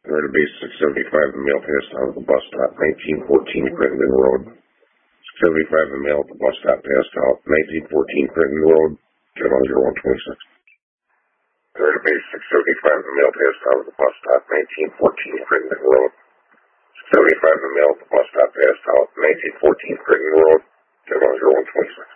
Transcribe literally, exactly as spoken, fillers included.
Third to base six seventy-five, the mail passed out of the bus stop, nineteen fourteen Crittenden Road. six seventy-five, the mail at the bus stop passed out, nineteen fourteen Crittenden Road, zero one zero one twenty-six. Third to base six seventy-five, the mail passed out of the bus stop, nineteen fourteen Crittenden Road. six seventy-five, the mail at the bus stop passed out, nineteen fourteen Crittenden Road, zero one zero one twenty-six.